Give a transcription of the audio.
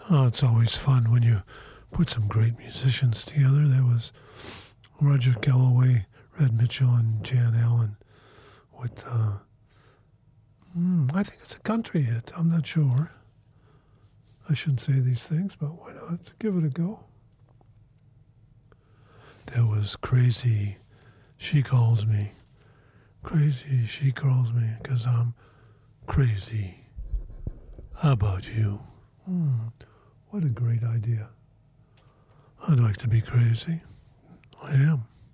Oh, it's always fun when you put some great musicians together. There was Roger Galloway, Red Mitchell, and Jan Allen with, I think it's a country hit. I'm not sure. I shouldn't say these things, but why not? Give it a go. There was Crazy, She Calls Me. Crazy, She Calls Me, 'cause I'm crazy. How about you? What a great idea. I'd like to be crazy. I am.